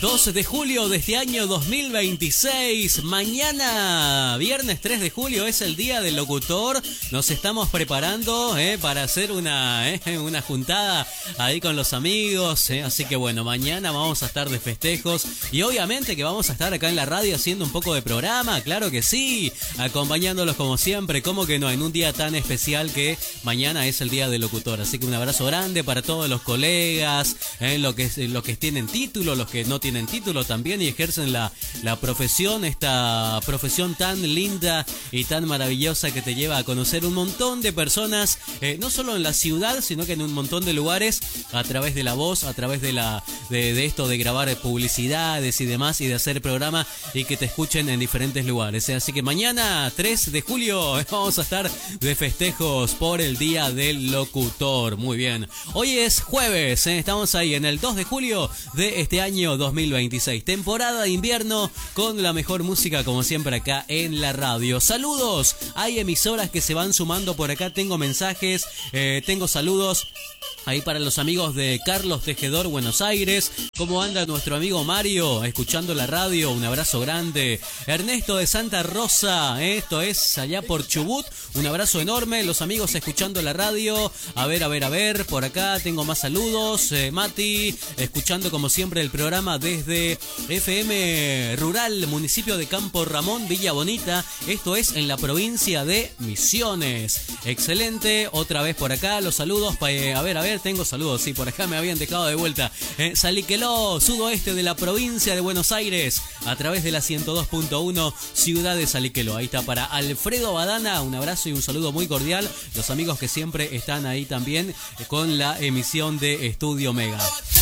12 de julio de este año 2026. Mañana, viernes 3 de julio, es el día del locutor. Nos estamos preparando para hacer una juntada ahí con los amigos. Así que bueno, mañana vamos a estar de festejos. Y obviamente que vamos a estar acá en la radio haciendo un poco de programa. Claro que sí, acompañándolos como siempre. Como que no, en un día tan especial que mañana es el día del locutor. Así que un abrazo grande para todos los colegas, los que tienen título, los que no tienen título también y ejercen la profesión, esta profesión tan linda y tan maravillosa que te lleva a conocer un montón de personas, no solo en la ciudad, sino que en un montón de lugares, a través de la voz, a través de esto de grabar publicidades y demás, y de hacer programa y que te escuchen en diferentes lugares. Así que mañana, 3 de julio, vamos a estar de festejos por el Día del Locutor. Muy bien. Hoy es jueves, estamos ahí en el 2 de julio de este año 2026. Temporada de invierno con la mejor música como siempre acá en la radio. Saludos, hay emisoras que se van sumando por acá. Tengo mensajes, tengo saludos ahí para los amigos de Carlos Tejedor, Buenos Aires. ¿Cómo anda nuestro amigo Mario? Escuchando la radio, un abrazo grande. Ernesto de Santa Rosa, esto es allá por Chubut, un abrazo enorme. Los amigos escuchando la radio. A ver, por acá tengo más saludos. Mati, escuchando como siempre el programa desde FM Rural, municipio de Campo Ramón, Villa Bonita. Esto es en la provincia de Misiones. Excelente, otra vez por acá los saludos. A ver, tengo saludos, sí, por acá me habían dejado de vuelta. Saliqueló, sudoeste de la provincia de Buenos Aires, a través de la 102.1, ciudad de Saliqueló. Ahí está para Alfredo Badana, un abrazo y un saludo muy cordial. Los amigos que siempre están ahí también con la emisión de Estudio Mega.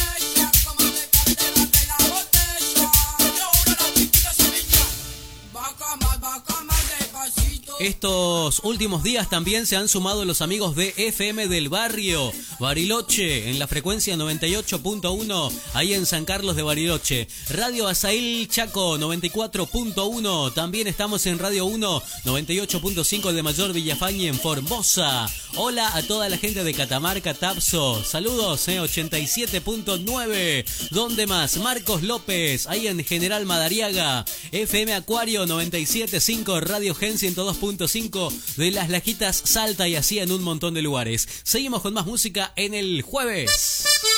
Estos últimos días también se han sumado los amigos de FM del Barrio, Bariloche, en la frecuencia 98.1, ahí en San Carlos de Bariloche. Radio Azail Chaco, 94.1. También estamos en Radio 1, 98.5 de Mayor Villafañe, en Formosa. Hola a toda la gente de Catamarca, Tapso. Saludos, 87.9. ¿Dónde más? Marcos López, ahí en General Madariaga. FM Acuario, 97.5. Radio Gen 102.5 de Las Lajitas, Salta, y así en un montón de lugares. Seguimos con más música en el jueves.